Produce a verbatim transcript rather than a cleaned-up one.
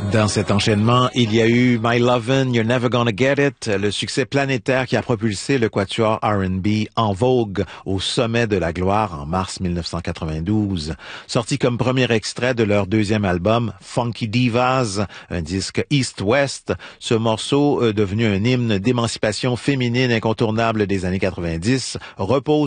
Dans cet enchaînement, il y a eu My Lovin', You're Never Gonna Get It, le succès planétaire qui a propulsé le quatuor R and B En Vogue au sommet de la gloire en mars mille neuf cent quatre-vingt-douze. Sorti comme premier extrait de leur deuxième album, Funky Divas, un disque East-West, ce morceau, devenu un hymne d'émancipation féminine incontournable des années quatre-vingt-dix, repose